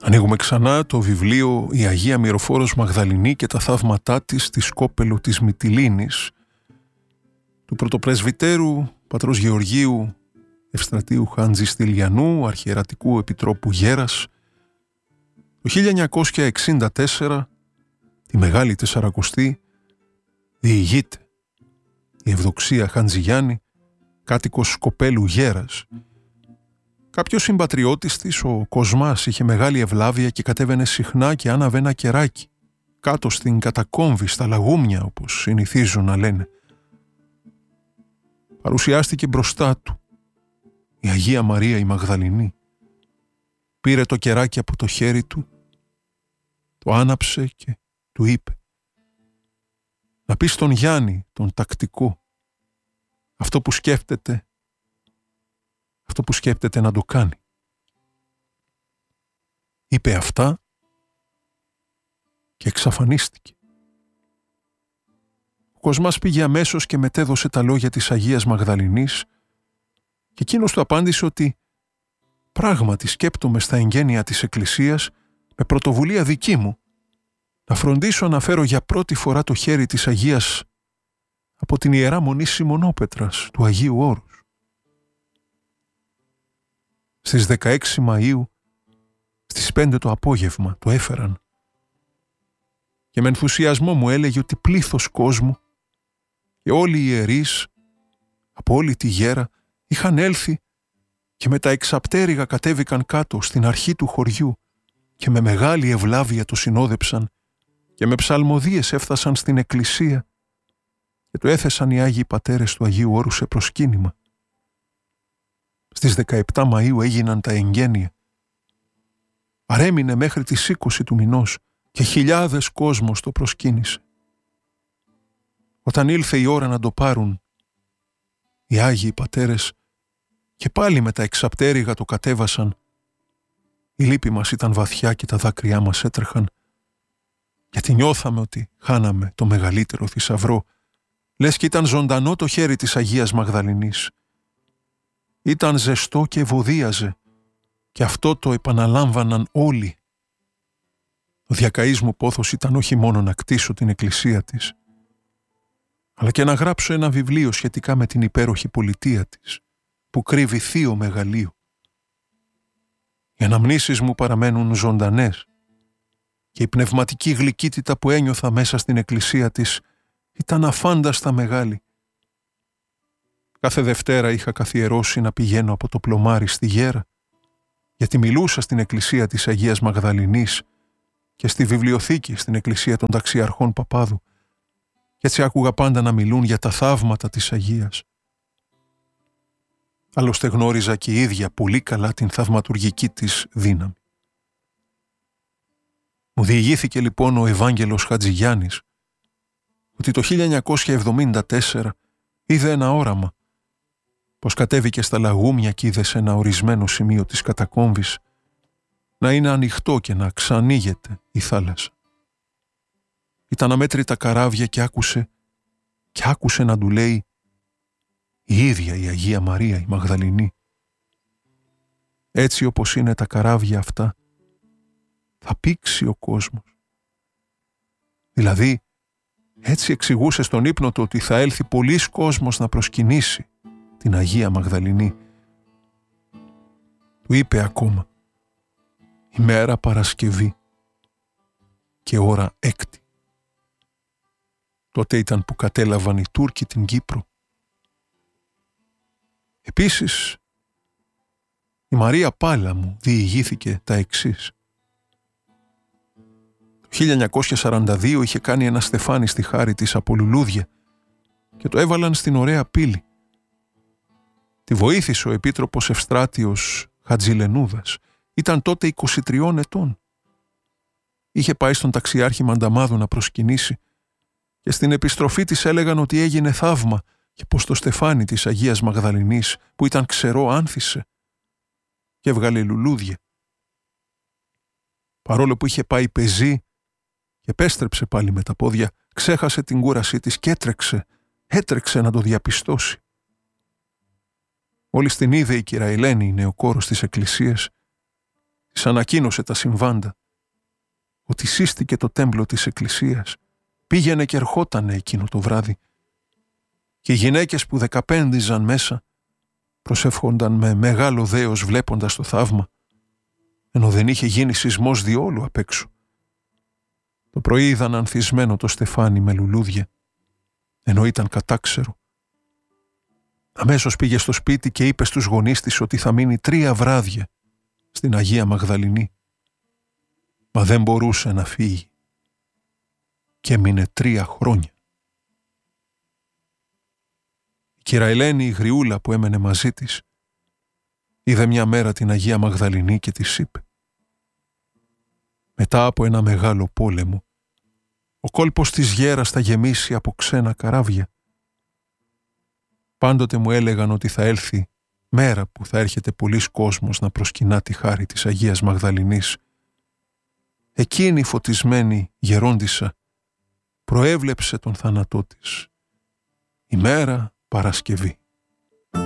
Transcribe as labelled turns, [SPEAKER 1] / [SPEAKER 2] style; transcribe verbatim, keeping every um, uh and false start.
[SPEAKER 1] Ανοίγουμε ξανά το βιβλίο «Η Αγία Μυροφόρος Μαγδαληνή και τα θαύματά της» στη Σκόπελο της Μυτιλήνης του πρωτοπρεσβυτέρου πατρός Γεωργίου Ευστρατείου Χάντζη Στυλιανού, αρχιερατικού επιτρόπου Γέρας. Το χίλια εννιακόσια εξήντα τέσσερα, τη Μεγάλη Τεσσαρακοστή, διηγείται η Ευδοξία Χαντζηγιάννη, κάτοικος Σκοπέλου Γέρας. Κάποιος συμπατριώτης της, ο Κοσμάς, είχε μεγάλη ευλάβεια και κατέβαινε συχνά και άναβε ένα κεράκι κάτω στην κατακόμβη, στα λαγούμια, όπως συνηθίζουν να λένε. Παρουσιάστηκε μπροστά του η Αγία Μαρία η Μαγδαληνή. Πήρε το κεράκι από το χέρι του, το άναψε και του είπε: «Να πεις στον Γιάννη, τον τακτικό, αυτό που σκέφτεται, αυτό που σκέπτεται να το κάνει». Είπε αυτά και εξαφανίστηκε. Ο Κοσμάς πήγε αμέσως και μετέδωσε τα λόγια της Αγίας Μαγδαληνής και εκείνος του απάντησε ότι πράγματι σκέπτομαι στα εγγένεια της Εκκλησίας με πρωτοβουλία δική μου να φροντίσω να φέρω για πρώτη φορά το χέρι της Αγίας από την Ιερά Μονή Σιμωνόπετρας του Αγίου Όρους. Στις δεκαέξι Μαΐου, στις πέντε το απόγευμα, το έφεραν και με ενθουσιασμό μου έλεγε ότι πλήθος κόσμου και όλοι οι ιερείς από όλη τη Γέρα είχαν έλθει και με τα εξαπτέρυγα κατέβηκαν κάτω στην αρχή του χωριού και με μεγάλη ευλάβεια το συνόδεψαν και με ψαλμοδίες έφτασαν στην εκκλησία και το έθεσαν οι Άγιοι Πατέρες του Αγίου Όρου σε προσκύνημα. Στις δεκαεπτά Μαΐου έγιναν τα εγγένεια. Παρέμεινε μέχρι τις είκοσι του μηνός και χιλιάδες κόσμος το προσκύνησε. Όταν ήλθε η ώρα να το πάρουν, οι Άγιοι Πατέρες και πάλι με τα εξαπτέρυγα το κατέβασαν. Η λύπη μας ήταν βαθιά και τα δάκρυά μας έτρεχαν, γιατί νιώθαμε ότι χάναμε το μεγαλύτερο θησαυρό, λες και ήταν ζωντανό το χέρι της Αγίας Μαγδαληνής. Ήταν ζεστό και βοδίαζε και αυτό το επαναλάμβαναν όλοι. Ο διακαής μου πόθος ήταν όχι μόνο να κτίσω την εκκλησία της, αλλά και να γράψω ένα βιβλίο σχετικά με την υπέροχη πολιτεία της, που κρύβει θείο μεγαλείο. Οι αναμνήσεις μου παραμένουν ζωντανές και η πνευματική γλυκύτητα που ένιωθα μέσα στην εκκλησία της ήταν αφάνταστα μεγάλη. Κάθε Δευτέρα είχα καθιερώσει να πηγαίνω από το Πλωμάρι στη Γέρα, γιατί μιλούσα στην εκκλησία της Αγίας Μαγδαληνής και στη βιβλιοθήκη στην εκκλησία των Ταξιαρχών Παπάδου, και έτσι άκουγα πάντα να μιλούν για τα θαύματα της Αγίας. Άλλωστε γνώριζα και η ίδια πολύ καλά την θαυματουργική της δύναμη. Μου διηγήθηκε λοιπόν ο Ευάγγελος Χατζηγιάννης ότι το χίλια εννιακόσια εβδομήντα τέσσερα είδε ένα όραμα, πως κατέβηκε στα λαγούμια και είδε σε ένα ορισμένο σημείο της κατακόμβης να είναι ανοιχτό και να ξανοίγεται η θάλασσα. Ήταν αμέτρητα καράβια και άκουσε και άκουσε να του λέει η ίδια η Αγία Μαρία η Μαγδαληνή: «Έτσι όπως είναι τα καράβια αυτά θα πήξει ο κόσμος». Δηλαδή έτσι εξηγούσε στον ύπνο του ότι θα έλθει πολύς κόσμος να προσκυνήσει την Αγία Μαγδαληνή. Του είπε ακόμα ημέρα Παρασκευή και ώρα έκτη. Τότε ήταν που κατέλαβαν οι Τούρκοι την Κύπρο. Επίσης, η Μαρία Πάλα μου διηγήθηκε τα εξής. Το χίλια εννιακόσια σαράντα δύο είχε κάνει ένα στεφάνι στη Χάρη της από λουλούδια και το έβαλαν στην ωραία πύλη. Τη βοήθησε ο Επίτροπος Ευστράτιος Χατζηλενούδας. Ήταν τότε είκοσι τριών ετών. Είχε πάει στον ταξιάρχη Μανταμάδου να προσκυνήσει και στην επιστροφή της έλεγαν ότι έγινε θαύμα και πως το στεφάνι της Αγίας Μαγδαληνής που ήταν ξερό άνθησε και έβγαλε λουλούδια. Παρόλο που είχε πάει πεζή και επέστρεψε πάλι με τα πόδια, ξέχασε την κούρασή της και έτρεξε, έτρεξε να το διαπιστώσει. Μόλις την είδε η κυρία Ελένη, η νεοκόρος της εκκλησίας, Της ανακοίνωσε τα συμβάντα, ότι σύστηκε το τέμπλο της εκκλησίας, πήγαινε και ερχότανε εκείνο το βράδυ και οι γυναίκες που δεκαπέντιζαν μέσα προσεύχονταν με μεγάλο δέος βλέποντας το θαύμα, ενώ δεν είχε γίνει σεισμός διόλου απ' έξω. Το πρωί είδαν ανθισμένο το στεφάνι με λουλούδια, ενώ ήταν κατάξερο. Αμέσως πήγε στο σπίτι και είπε στους γονείς της ότι θα μείνει τρία βράδια στην Αγία Μαγδαληνή. Μα δεν μπορούσε να φύγει και μείνε τρία χρόνια. Η κυρα Ελένη, η γριούλα που έμενε μαζί της, είδε μια μέρα την Αγία Μαγδαληνή και της είπε: «Μετά από ένα μεγάλο πόλεμο, ο κόλπος της γέρας θα γεμίσει από ξένα καράβια. Πάντοτε μου έλεγαν ότι θα έλθει μέρα που θα έρχεται πολλής κόσμος να προσκυνά τη χάρη της Αγίας Μαγδαληνής. Εκείνη η φωτισμένη γερόντισσα προέβλεψε τον θάνατό της. Ημέρα Παρασκευή.